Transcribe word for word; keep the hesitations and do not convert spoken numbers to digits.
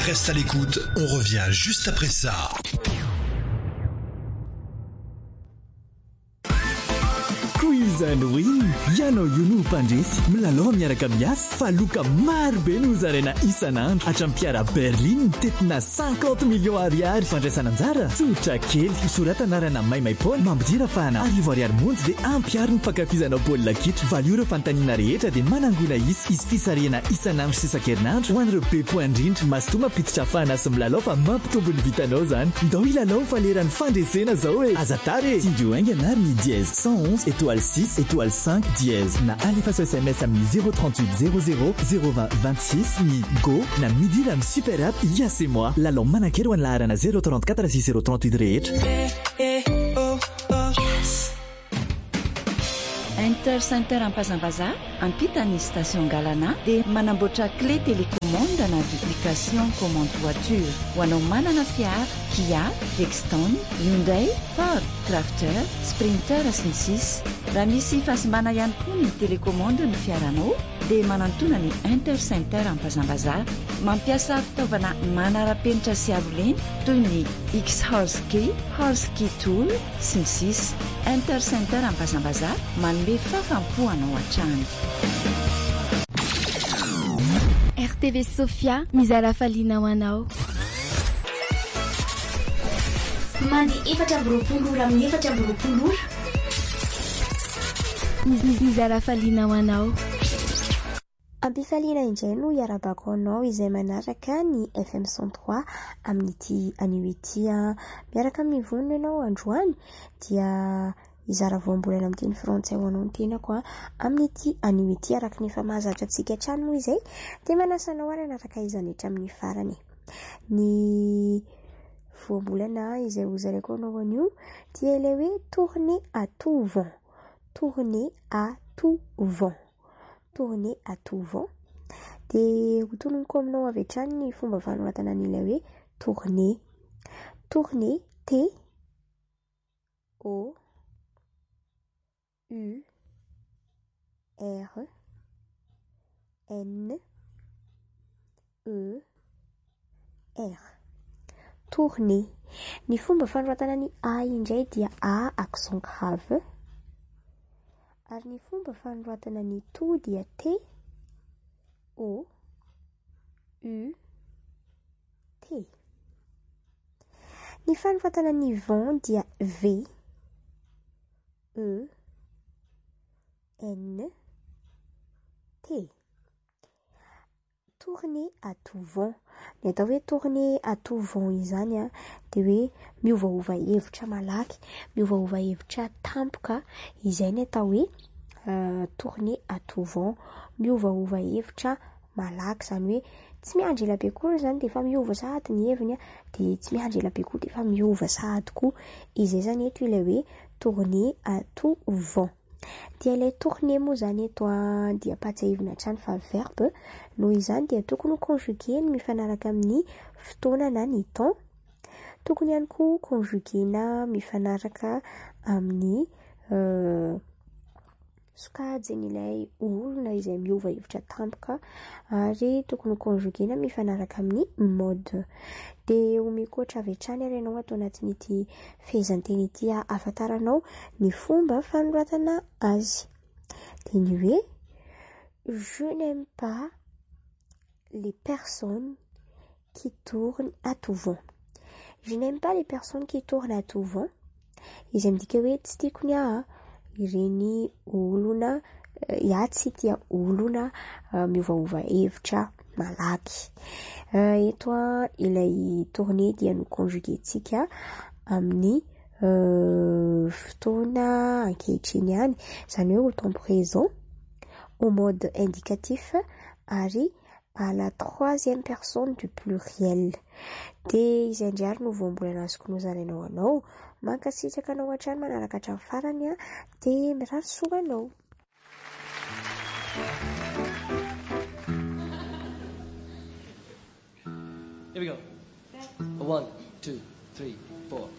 Reste à l'écoute, on revient juste après ça. Quiz and Win, ianao io no mpandresy milalao miaraka miasa fa loka maro be no zarena isan'andro hatrampiara Berlin tetina cinquante millions ariary fandraisana anjara tsotra kely sorata anarana maimaipona mampidira fahana arivo ariary monjy dia ampiary ny fankafizanao baolina kitra valio ireo fanontaniana rehetra dia manangona izy izy fisarihana isan'andro sy isan-kerinandro ho an'ireo be poindrindry masotoa mampiditra fahana sy milalao fa mampitombo ny vitanao zany ndao ilalao faleran'ny fandresena zao hoe azatare tindrio ainga anary ny dièse cent onze étoile six étoile cinq dièse na alefaso S M S amin'ny zéro trente-huit zéro zéro zéro vingt vingt-six ny go na midira amin'ny super app ya c'est moi lalao manankery ho an'ny laharana zéro trente-quatre six zéro trente-huit rehetra. Inter Center Ampazambaza ampita ny station Galana dia manamboatra clé télécommande na duplication commande voiture ho anao manana fiara Kia, Dexton, Hyundai, Ford, Crafter, Sprinter sy ny sisa. Raha misy fahasimana ihany koa ny télécommande ny fiaranao dia manantona ny Inter Center Ampazambaza mampiasa fitaovana manara-penitra sy aroleny toy ny X-Horse-Key, Horse-Key Tool sy ny sisa. Inter Center Ampazambaza manome fafampoanao hatrany. R T V Sofia mizara faliana ho anao. Mandi efatra amby roapolo ora amin'ny efatra amby roapolo ora. Mizara faliana ho anao. Ampifaliana indray no iarabako anao izay manaraka ny F M cent trois amin'ity an'ity miaraka amin'ny vonona ianao androany dia izara voambolana amin'ny teny frantsay ho anao ny tenako amin'ity an'ity araka ny famahazatra antsika hatrany moa izay dia manasanao ary anaraka izany hatramin'ny farany. Ny voambolana izay hozareko anao anio dia ilay hoe tourner à tout vent. Tourner à tout vent. Tourner à tout vent. Dia hotononiko aminao avy hatrany ny fomba fanoratana an'ilay hoe tourner. Tourner T O U R N E R. Tourner. Ny fomba fanoratana ny A indray dia A accent grave. Ary ny fomba fanoratana ny to dia T O U T. Ny fanoratana ny vent dia V E N T. Tourner à tout vent. Ny atao hoe tourner à tout vent izany a dia hoe miovaova hevitra malaky, miovaova hevitra tampoka, izay ny atao hoe uh, tourner à tout vent, miovaova hevitra malaky zany hoe tsy miandry ela be koa zany dia efa miova sahady ny heviny dia tsy miandry ela be koa dia efa miova sahady koa. Izay zany eto ilay hoe tourner à tout vent. Dia ilay tourner moa zany eto dia patsahivina hatrany fa verbe noho izany dia tokony conjuguer mifanaraka amin'ny fotoana na ny temps. Tokony ihany koa conjuguer mifanaraka amin'ny uh, sokajin'ilay olona izay miova hevitra tampoka ary tokony conjuguer mifanaraka amin'ny mode. Dia omikoatra avy hatrany ary ianao ato anatin'ity fehezanteny ity ahafantaranao ny fomba fanoratana azy. Dia ny hoe je n'aime pas les personnes qui tournent à tout vent. Je n'aime pas les personnes qui tournent à tout vent. Izay midika hoe tsy tiako ny a ireny olona ia tsy tia olona uh, miovaova hevitra malaky. Uh, eto a ilay tourner dia no conjuguer-tsika amin'ny uh, fotoana ankehitriny ihany, zany hoe au temps présent, au mode indicatif ary à la troisième personne du pluriel. Dia izay ndray no voambolana azoko nozarainao anao, mankasitraka anao hatrany manaraka hatramin'ny farany a dia mirary soa anao. Here we go. One, two, three, four.